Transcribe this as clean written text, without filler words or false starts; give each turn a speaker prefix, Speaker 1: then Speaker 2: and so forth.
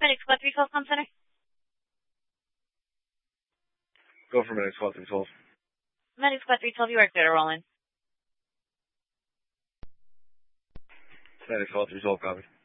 Speaker 1: Medic Squad 312, Com Center.
Speaker 2: Go for Medic Squad 312.
Speaker 1: Medic Squad 312, you are clear to roll in.
Speaker 2: Medic Squad 312, copy.